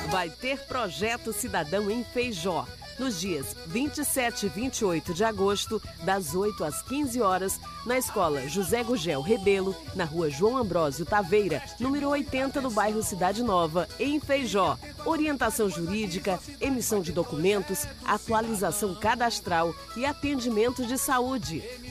Vai ter Projeto Cidadão em Feijó, nos dias 27 e 28 de agosto, das 8 às 15 horas, na Escola José Gugel Rebelo, na Rua João Ambrósio Taveira, número 80, no bairro Cidade Nova, em Feijó. Orientação jurídica, emissão de documentos, atualização cadastral e atendimento de saúde.